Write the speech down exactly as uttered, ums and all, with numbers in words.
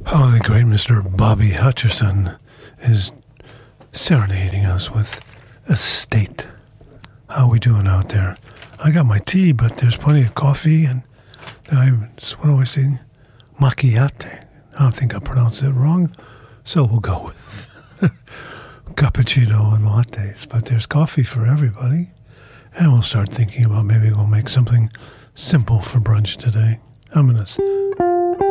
Oh, the great Mister Bobby Hutcherson is serenading us with Estate. How we doing out there? I got my tea, but there's plenty of coffee, and then I, what do I say? Macchiato. I don't think I pronounced it wrong, so we'll go with cappuccino and lattes. But there's coffee for everybody, and we'll start thinking about maybe we'll make something simple for brunch today. I'm gonna